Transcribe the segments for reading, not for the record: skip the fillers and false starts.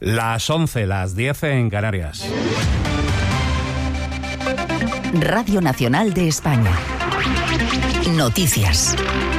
Las 11, las 10 en Canarias. Radio Nacional de España. Noticias.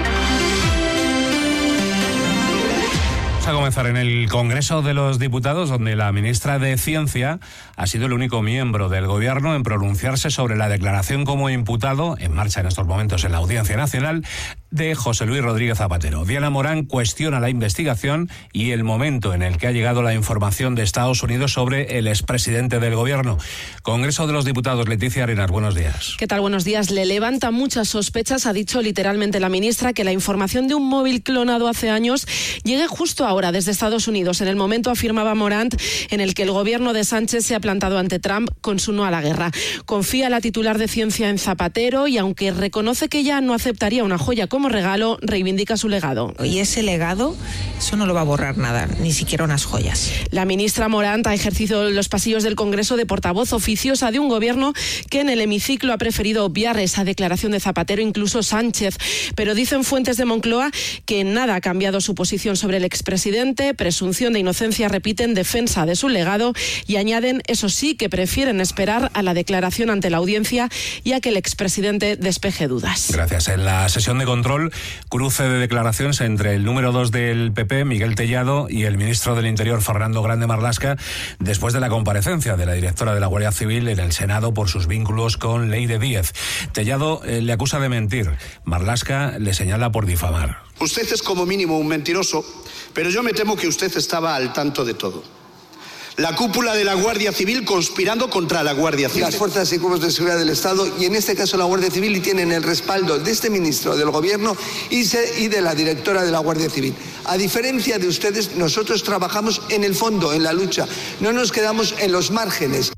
Vamos a comenzar en el Congreso de los Diputados, donde la ministra de Ciencia ha sido el único miembro del Gobierno en pronunciarse sobre la declaración como imputado, en marcha en estos momentos en la Audiencia Nacional, de José Luis Rodríguez Zapatero. Diana Morán cuestiona la investigación y el momento en el que ha llegado la información de Estados Unidos sobre el expresidente del Gobierno. Congreso de los Diputados, Leticia Arenas, buenos días. ¿Qué tal? Buenos días. Le levanta muchas sospechas, ha dicho literalmente la ministra, que la información de un móvil clonado hace años llegue justo ahora desde Estados Unidos, en el momento, afirmaba Morant, en el que el gobierno de Sánchez se ha plantado ante Trump con su no a la guerra. Confía la titular de Ciencia en Zapatero y, aunque reconoce que ya no aceptaría una joya como regalo, reivindica su legado. Y ese legado, eso no lo va a borrar nada, ni siquiera unas joyas. La ministra Morant ha ejercido en los pasillos del Congreso de portavoz oficiosa de un gobierno que en el hemiciclo ha preferido obviar esa declaración de Zapatero, incluso Sánchez. Pero dicen fuentes de Moncloa que en nada ha cambiado su posición sobre el expresidente, presunción de inocencia, repiten, defensa de su legado, y añaden, eso sí, que prefieren esperar a la declaración ante la audiencia y a que el expresidente despeje dudas. Gracias. En la sesión de control, cruce de declaraciones entre el número 2 del PP, Miguel Tellado, y el ministro del Interior, Fernando Grande Marlaska, después de la comparecencia de la directora de la Guardia Civil en el Senado por sus vínculos con Leire Díez. Tellado le acusa de mentir. Marlaska le señala por difamar. Usted es como mínimo un mentiroso, pero yo me temo que usted estaba al tanto de todo. La cúpula de la Guardia Civil conspirando contra la Guardia Civil. Las fuerzas y cuerpos de seguridad del Estado, y en este caso la Guardia Civil, y tienen el respaldo de este ministro del Gobierno y de la directora de la Guardia Civil. A diferencia de ustedes, nosotros trabajamos en el fondo, en la lucha. No nos quedamos en los márgenes.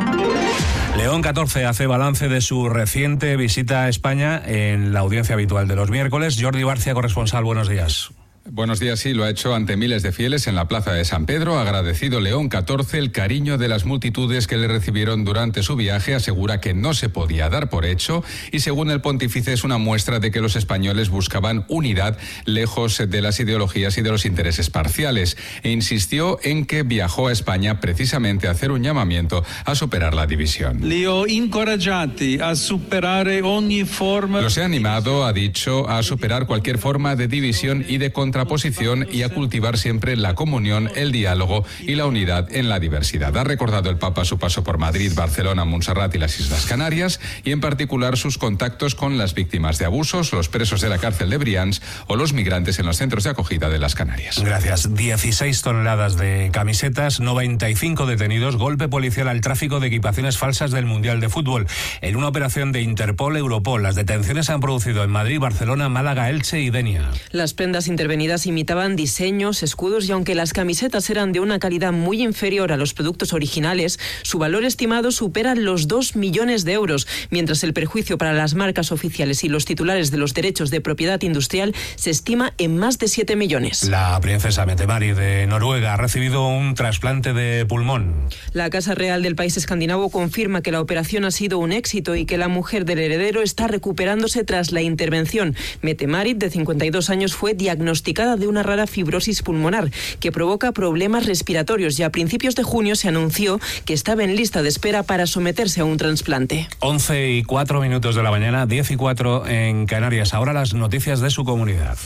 León XIV hace balance de su reciente visita a España en la audiencia habitual de los miércoles. Jordi Barcia, corresponsal, buenos días. Buenos días, sí, lo ha hecho ante miles de fieles en la plaza de San Pedro. Ha agradecido León XIV el cariño de las multitudes que le recibieron durante su viaje. Asegura que no se podía dar por hecho y, según el pontífice, es una muestra de que los españoles buscaban unidad lejos de las ideologías y de los intereses parciales. E insistió en que viajó a España precisamente a hacer un llamamiento a superar la división. Los he animado, ha dicho, a superar cualquier forma de división y de contraposición y a cultivar siempre la comunión, el diálogo y la unidad en la diversidad. Ha recordado el Papa su paso por Madrid, Barcelona, Montserrat y las Islas Canarias, y en particular sus contactos con las víctimas de abusos, los presos de la cárcel de Brians o los migrantes en los centros de acogida de las Canarias. Gracias. 16 toneladas de camisetas, 95 detenidos, golpe policial al tráfico de equipaciones falsas del Mundial de Fútbol. En una operación de Interpol-Europol, las detenciones se han producido en Madrid, Barcelona, Málaga, Elche y Denia. Las prendas intervenidas imitaban diseños, escudos, y aunque las camisetas eran de una calidad muy inferior a los productos originales, su valor estimado supera los 2 millones de euros, mientras el perjuicio para las marcas oficiales y los titulares de los derechos de propiedad industrial se estima en más de 7 millones. La princesa Mette-Marit de Noruega ha recibido un trasplante de pulmón. La Casa Real del país escandinavo confirma que la operación ha sido un éxito y que la mujer del heredero está recuperándose tras la intervención. Mette-Marit, de 52 años, fue diagnosticada de una rara fibrosis pulmonar que provoca problemas respiratorios, y a principios de junio se anunció que estaba en lista de espera para someterse a un trasplante. 11:04 de la mañana, 10:04 en Canarias. Ahora las noticias de su comunidad.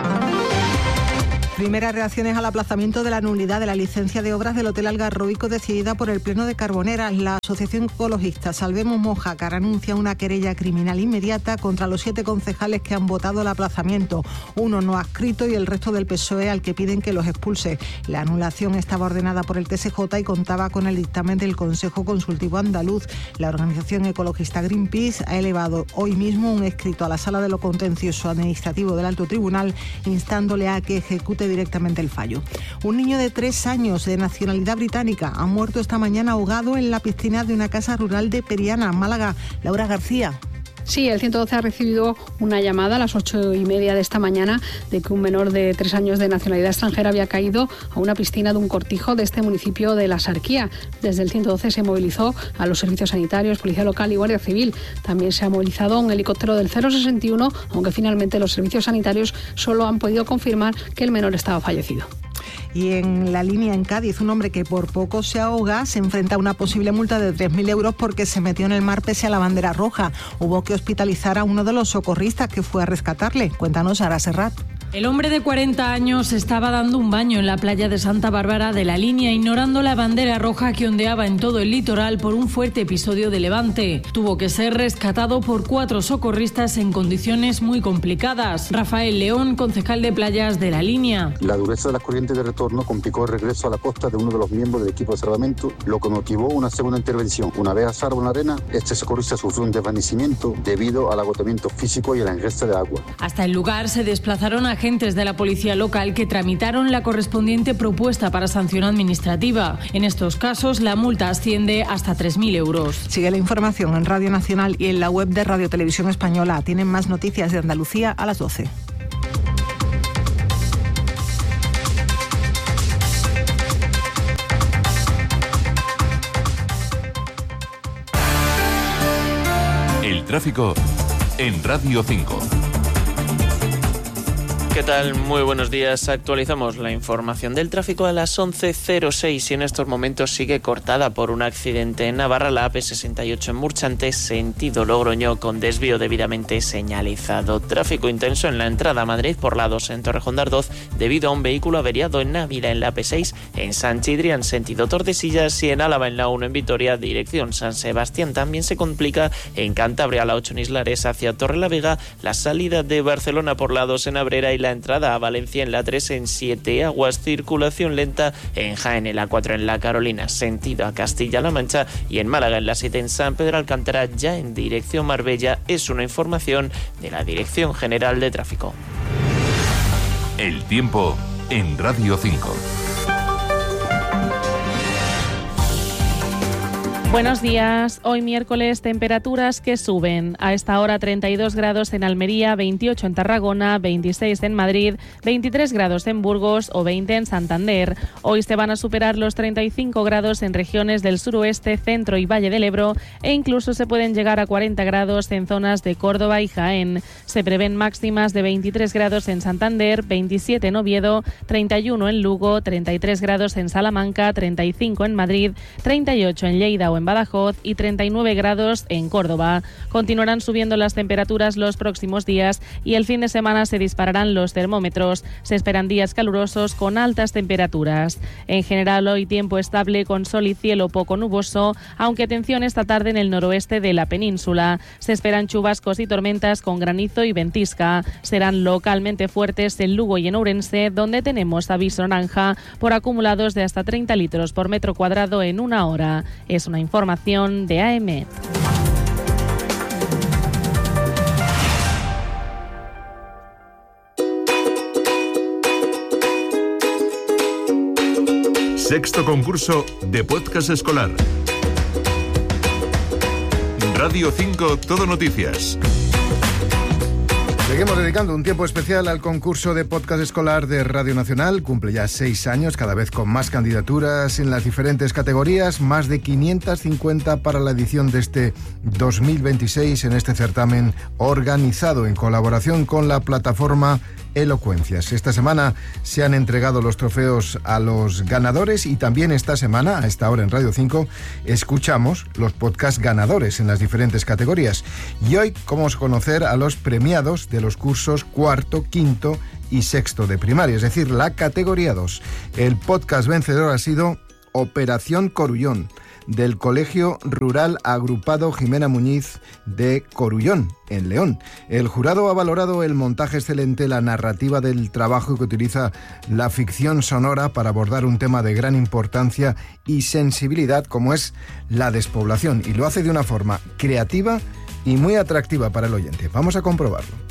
Primeras reacciones al aplazamiento de la nulidad de la licencia de obras del Hotel Algarroico decidida por el Pleno de Carboneras. La asociación ecologista Salvemos Mojácar anuncia una querella criminal inmediata contra los 7 concejales que han votado el aplazamiento, uno no adscrito y el resto del PSOE, al que piden que los expulse. La anulación estaba ordenada por el TSJ y contaba con el dictamen del Consejo Consultivo Andaluz. La organización ecologista Greenpeace ha elevado hoy mismo un escrito a la Sala de lo Contencioso Administrativo del Alto Tribunal instándole a que ejecute directamente el fallo. Un niño de 3 años de nacionalidad británica ha muerto esta mañana ahogado en la piscina de una casa rural de Periana, Málaga. Laura García. Sí, el 112 ha recibido una llamada a las 8:30 de esta mañana de que un menor de 3 años de nacionalidad extranjera había caído a una piscina de un cortijo de este municipio de La Sarquía. Desde el 112 se movilizó a los servicios sanitarios, Policía Local y Guardia Civil. También se ha movilizado un helicóptero del 061, aunque finalmente los servicios sanitarios solo han podido confirmar que el menor estaba fallecido. Y en La Línea, en Cádiz, un hombre que por poco se ahoga se enfrenta a una posible multa de 3.000 euros porque se metió en el mar pese a la bandera roja. Hubo que hospitalizar a uno de los socorristas que fue a rescatarle. Cuéntanos, Sara Serrat. El hombre de 40 años estaba dando un baño en la playa de Santa Bárbara de La Línea, ignorando la bandera roja que ondeaba en todo el litoral por un fuerte episodio de levante. Tuvo que ser rescatado por 4 socorristas en condiciones muy complicadas. Rafael León, concejal de playas de La Línea. La dureza de las corrientes de retorno complicó el regreso a la costa de uno de los miembros del equipo de salvamento, lo que motivó una segunda intervención. Una vez a salvo en la arena, este socorrista sufrió un desvanecimiento debido al agotamiento físico y a la ingesta de agua. Hasta el lugar se desplazaron agentes de la policía local que tramitaron la correspondiente propuesta para sanción administrativa. En estos casos, la multa asciende hasta 3.000 euros. Sigue la información en Radio Nacional y en la web de Radio Televisión Española. Tienen más noticias de Andalucía a las 12. El tráfico en Radio 5. ¿Qué tal? Muy buenos días. Actualizamos la información del tráfico a las 11:06 y en estos momentos sigue cortada por un accidente en Navarra, la AP68 en Murchante, sentido Logroño, con desvío debidamente señalizado. Tráfico intenso en la entrada a Madrid por la 2 en Torrejón de Ardoz debido a un vehículo averiado en Ávila, en la AP6 en San Chidrián, sentido Tordesillas, y en Álava, en la 1 en Vitoria, dirección San Sebastián. También se complica en Cantabria, la 8 en Islares hacia Torrelavega, la salida de Barcelona por la 2 en Abrera y la entrada a Valencia en la 3 en 7 Aguas. Circulación lenta en Jaén, en la 4 en La Carolina, sentido a Castilla-La Mancha, y en Málaga en la 7 en San Pedro Alcántara, ya en dirección Marbella. Es una información de la Dirección General de Tráfico. El tiempo en Radio 5. Buenos días. Hoy miércoles, temperaturas que suben. A esta hora 32 grados en Almería, 28 en Tarragona, 26 en Madrid, 23 grados en Burgos o 20 en Santander. Hoy se van a superar los 35 grados en regiones del suroeste, centro y Valle del Ebro e incluso se pueden llegar a 40 grados en zonas de Córdoba y Jaén. Se prevén máximas de 23 grados en Santander, 27 en Oviedo, 31 en Lugo, 33 grados en Salamanca, 35 en Madrid, 38 en Lleida o en Badajoz y 39 grados en Córdoba. Continuarán subiendo las temperaturas los próximos días y el fin de semana se dispararán los termómetros. Se esperan días calurosos con altas temperaturas. En general, hoy tiempo estable con sol y cielo poco nuboso, aunque atención esta tarde en el noroeste de la península. Se esperan chubascos y tormentas con granizo y ventisca. Serán localmente fuertes en Lugo y en Ourense, donde tenemos aviso naranja por acumulados de hasta 30 litros por metro cuadrado en una hora. Es una información de AEMET. Sexto concurso de podcast escolar. Radio 5 Todo Noticias. Seguimos dedicando un tiempo especial al concurso de podcast escolar de Radio Nacional. Cumple ya 6 años, cada vez con más candidaturas en las diferentes categorías, más de 550 para la edición de este 2026 en este certamen organizado en colaboración con la plataforma Elocuencias. Esta semana se han entregado los trofeos a los ganadores y también esta semana, a esta hora en Radio 5, escuchamos los podcasts ganadores en las diferentes categorías. Y hoy vamos a conocer a los premiados de los cursos cuarto, quinto y sexto de primaria, es decir, la categoría 2. El podcast vencedor ha sido Operación Corullón, del Colegio Rural Agrupado Jimena Muñiz de Corullón, en León. El jurado ha valorado el montaje excelente, la narrativa del trabajo que utiliza la ficción sonora para abordar un tema de gran importancia y sensibilidad como es la despoblación, y lo hace de una forma creativa y muy atractiva para el oyente. Vamos a comprobarlo.